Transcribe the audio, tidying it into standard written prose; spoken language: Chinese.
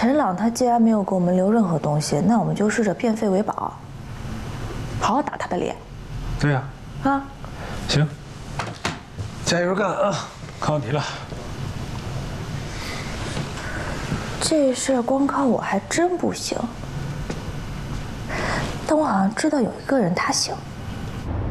陈朗他既然没有给我们留任何东西，那我们就试着变废为宝，好好打他的脸。 对呀。 啊， 行，加油干啊！靠你了。 这事儿光靠我还真不行，但我好像知道有一个人他行。